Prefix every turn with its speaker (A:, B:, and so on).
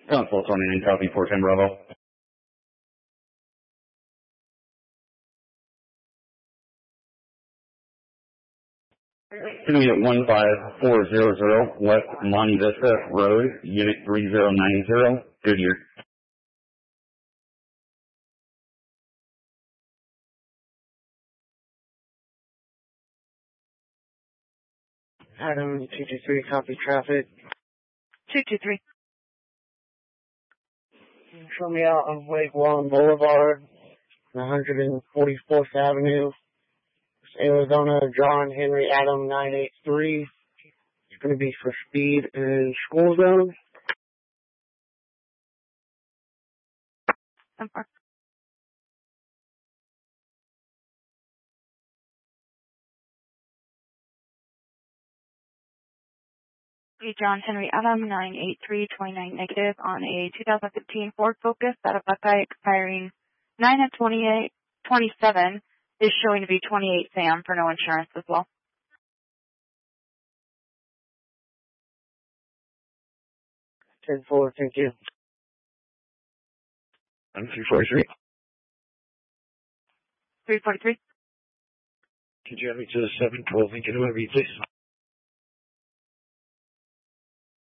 A: Council 29 copy 410 Bravo. Going to be at 15400 West Monte Vista Road, Unit 3090, Goodyear.
B: Adam 223, copy traffic.
C: 223.
B: Show me out on Lake Wallen Boulevard, 144th Avenue, Arizona, John Henry Adam 983. It's going to be for speed and school zone.
C: John Henry Adam 98329 negative on a 2015 Ford Focus out of Buckeye expiring 9/28/27 is showing to be 28 Sam for no insurance as well.
B: 10-4, thank you.
D: 343.
C: 343.
D: Could you have me to the 712 Lincoln OMB, please?